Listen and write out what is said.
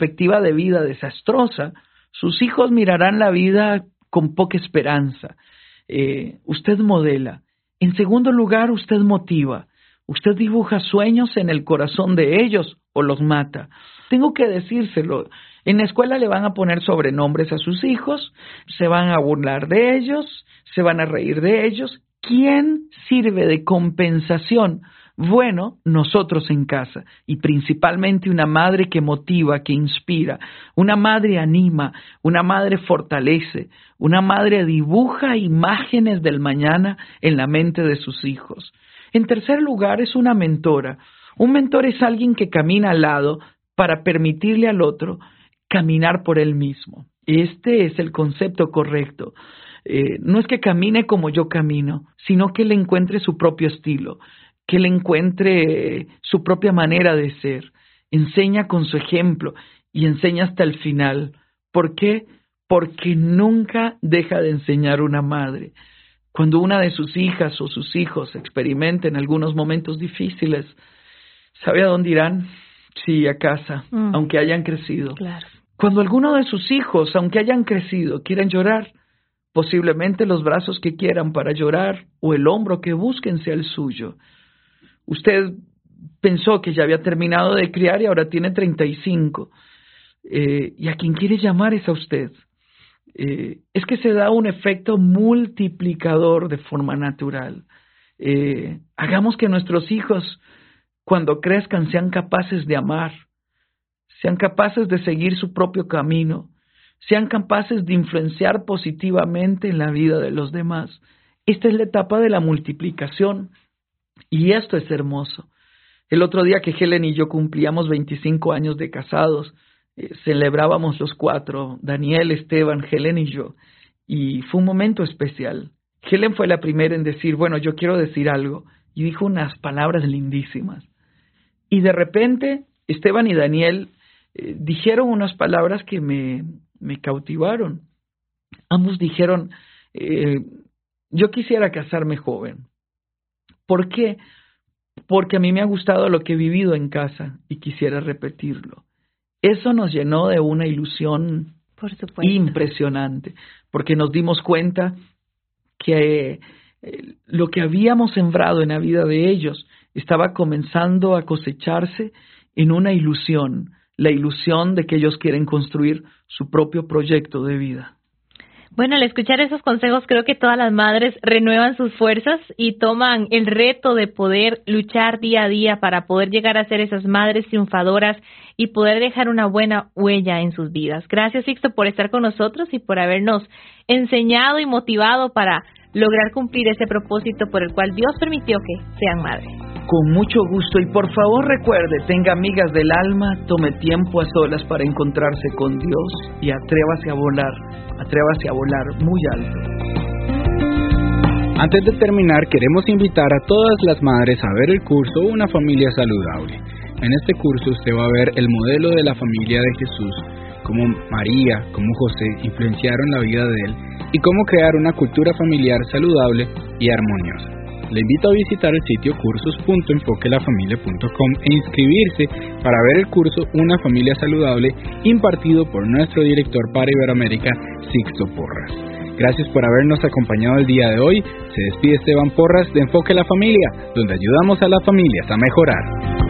perspectiva de vida desastrosa, sus hijos mirarán la vida con poca esperanza. Usted modela. En segundo lugar, usted motiva. Usted dibuja sueños en el corazón de ellos o los mata. Tengo que decírselo. En la escuela le van a poner sobrenombres a sus hijos, se van a burlar de ellos, se van a reír de ellos. ¿Quién sirve de compensación? Bueno, nosotros en casa, y principalmente una madre que motiva, que inspira, una madre anima, una madre fortalece, una madre dibuja imágenes del mañana en la mente de sus hijos. En tercer lugar, es una mentora. Un mentor es alguien que camina al lado para permitirle al otro caminar por él mismo. Este es el concepto correcto. No es que camine como yo camino, sino que le encuentre su propio estilo, que le encuentre su propia manera de ser. Enseña con su ejemplo y enseña hasta el final. ¿Por qué? Porque nunca deja de enseñar una madre. Cuando una de sus hijas o sus hijos experimenten algunos momentos difíciles, ¿sabe a dónde irán? Sí, a casa, aunque hayan crecido. Claro. Cuando alguno de sus hijos, aunque hayan crecido, quieran llorar, posiblemente los brazos que quieran para llorar o el hombro que busquen sea el suyo. Usted pensó que ya había terminado de criar y ahora tiene 35. Y a quien quiere llamar es a usted. Es que se da un efecto multiplicador de forma natural. Hagamos que nuestros hijos, cuando crezcan, sean capaces de amar, sean capaces de seguir su propio camino, sean capaces de influenciar positivamente en la vida de los demás. Esta es la etapa de la multiplicación y esto es hermoso. El otro día que Helen y yo cumplíamos 25 años de casados, celebrábamos los 4, Daniel, Esteban, Helen y yo, y fue un momento especial. Helen fue la primera en decir, bueno, yo quiero decir algo, y dijo unas palabras lindísimas. Y de repente, Esteban y Daniel dijeron unas palabras que me cautivaron. Ambos dijeron, yo quisiera casarme joven. ¿Por qué? Porque a mí me ha gustado lo que he vivido en casa y quisiera repetirlo. Eso nos llenó de una ilusión impresionante, porque nos dimos cuenta que lo que habíamos sembrado en la vida de ellos estaba comenzando a cosecharse en una ilusión, la ilusión de que ellos quieren construir su propio proyecto de vida. Bueno, al escuchar esos consejos, creo que todas las madres renuevan sus fuerzas y toman el reto de poder luchar día a día para poder llegar a ser esas madres triunfadoras y poder dejar una buena huella en sus vidas. Gracias, Sixto, por estar con nosotros y por habernos enseñado y motivado para lograr cumplir ese propósito por el cual Dios permitió que sean madres. Con mucho gusto, y por favor recuerde, tenga amigas del alma, tome tiempo a solas para encontrarse con Dios y atrévase a volar muy alto. Antes de terminar, queremos invitar a todas las madres a ver el curso Una Familia Saludable. En este curso usted va a ver el modelo de la familia de Jesús, cómo María, cómo José influenciaron la vida de él y cómo crear una cultura familiar saludable y armoniosa. Le invito a visitar el sitio cursos.enfoquelafamilia.com e inscribirse para ver el curso Una Familia Saludable impartido por nuestro director para Iberoamérica, Sixto Porras. Gracias por habernos acompañado el día de hoy. Se despide Esteban Porras de Enfoque la Familia, donde ayudamos a las familias a mejorar.